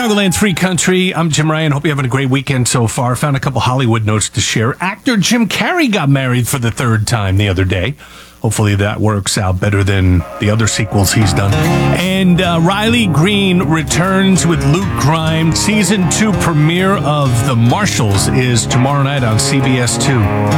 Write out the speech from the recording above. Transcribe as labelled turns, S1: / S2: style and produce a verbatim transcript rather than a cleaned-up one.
S1: Chicagoland's Free Country. I'm Jim Ryan. Hope you're having a great weekend so far. Found a couple Hollywood notes to share. Actor Jim Carrey got married for the third time the other day. Hopefully that works out better than the other sequels he's done. And uh, Riley Green returns with Luke Grimes. Season two premiere of The Marshals is tomorrow night on C B S two.